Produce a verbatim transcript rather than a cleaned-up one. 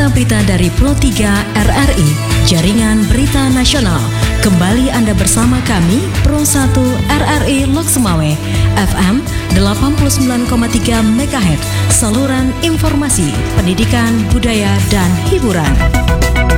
berita-berita dari Pro tiga R R I, Jaringan Berita Nasional. Kembali Anda bersama kami, Pro satu R R I Lok Sumawe, F M delapan puluh sembilan koma tiga MHz, saluran informasi, pendidikan, budaya, dan hiburan.